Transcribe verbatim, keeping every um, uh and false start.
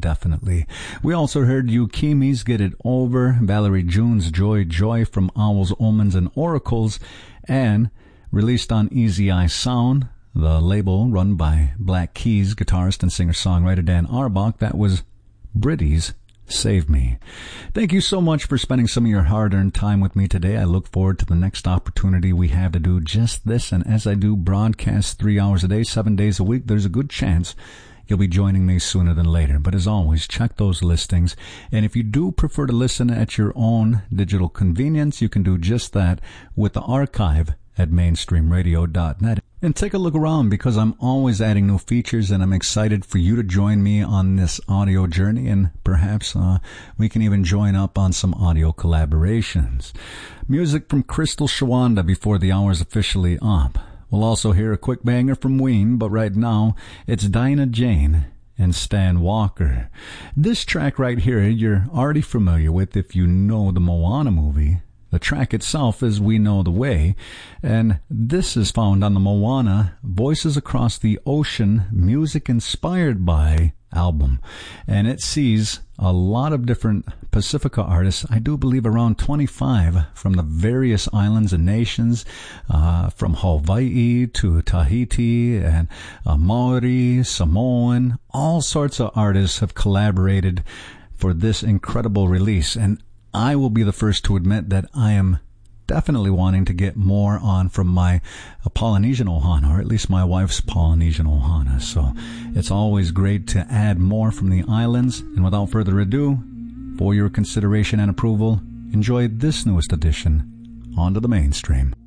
indefinitely. We also heard Yukimi's Get It Over, Valerie June's Joy Joy from Owls, Omens, and Oracles, and released on Easy Eye Sound, the label run by Black Keys guitarist and singer-songwriter Dan Auerbach. That was Britty's Save Me. Thank you so much for spending some of your hard-earned time with me today. I look forward to the next opportunity we have to do just this, and as I do broadcast three hours a day, seven days a week, there's a good chance you'll be joining me sooner than later. But as always, check those listings, and if you do prefer to listen at your own digital convenience, you can do just that with the archive at mainstream radio dot net. And take a look around, because I'm always adding new features, and I'm excited for you to join me on this audio journey, and perhaps uh, we can even join up on some audio collaborations. Music from Crystal Shawanda before the hour's officially up. We'll also hear a quick banger from Ween, but right now it's Dinah Jane and Stan Walker. This track right here you're already familiar with if you know the Moana movie. The track itself is We Know the Way, and this is found on the Moana Voices Across the Ocean Music Inspired By album, and it sees a lot of different Pacifica artists, I do believe around twenty-five from the various islands and nations, uh, from Hawaii to Tahiti and uh, Maori, Samoan, all sorts of artists have collaborated for this incredible release, and I will be the first to admit that I am definitely wanting to get more on from my uh, Polynesian Ohana, or at least my wife's Polynesian Ohana. So it's always great to add more from the islands. And without further ado, for your consideration and approval, enjoy this newest edition onto the mainstream.